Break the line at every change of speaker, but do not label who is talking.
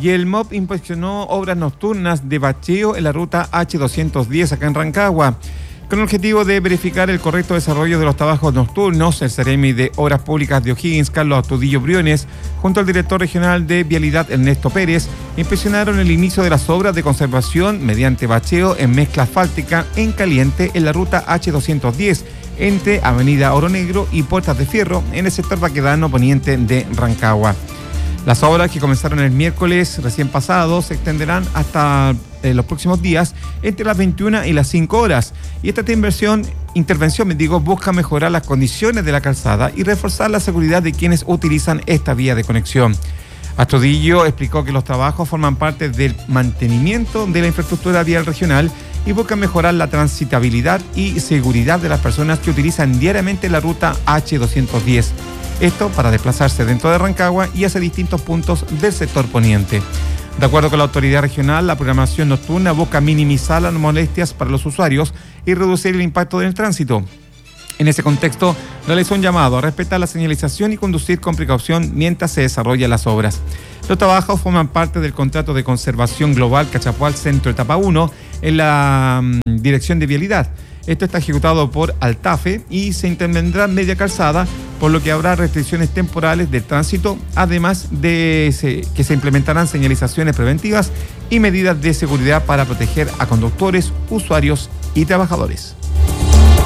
Y el MOP inspeccionó obras nocturnas de bacheo en la ruta H210 acá en Rancagua. Con el objetivo de verificar el correcto desarrollo de los trabajos nocturnos, el Seremi de Obras Públicas de O'Higgins, Carlos Astudillo Briones, junto al director regional de Vialidad, Ernesto Pérez, inspeccionaron el inicio de las obras de conservación mediante bacheo en mezcla asfáltica en caliente en la ruta H210, entre Avenida Oro Negro y Puertas de Fierro, en el sector Baquedano poniente de Rancagua. Las obras, que comenzaron el miércoles recién pasado, se extenderán hasta los próximos días entre las 21 y las 5 horas. Y esta intervención, busca mejorar las condiciones de la calzada y reforzar la seguridad de quienes utilizan esta vía de conexión. Astudillo explicó que los trabajos forman parte del mantenimiento de la infraestructura vial regional y buscan mejorar la transitabilidad y seguridad de las personas que utilizan diariamente la ruta H210. Esto para desplazarse dentro de Rancagua y hacia distintos puntos del sector poniente. De acuerdo con la autoridad regional, la programación nocturna busca minimizar las molestias para los usuarios y reducir el impacto del tránsito. En ese contexto, realizó un llamado a respetar la señalización y conducir con precaución mientras se desarrollan las obras. Los trabajos forman parte del contrato de conservación global Cachapual Centro Etapa 1 en la Dirección de Vialidad. Esto está ejecutado por Altafe y se intervendrá media calzada, por lo que habrá restricciones temporales de tránsito, además de que se implementarán señalizaciones preventivas y medidas de seguridad para proteger a conductores, usuarios y trabajadores.